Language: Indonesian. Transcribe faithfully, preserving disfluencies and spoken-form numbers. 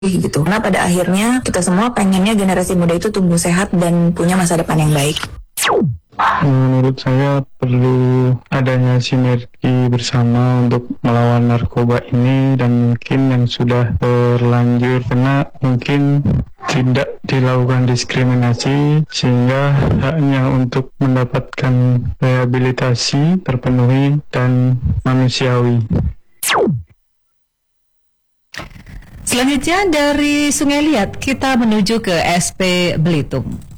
gitu. Karena pada akhirnya kita semua pengennya generasi muda itu tumbuh sehat dan punya masa depan yang baik. Menurut saya perlu adanya sinergi bersama untuk melawan narkoba ini, dan mungkin yang sudah terlanjur kena mungkin tidak dilakukan diskriminasi sehingga haknya untuk mendapatkan rehabilitasi terpenuhi dan manusiawi. Selanjutnya dari Sungai Liat kita menuju ke S P Belitung.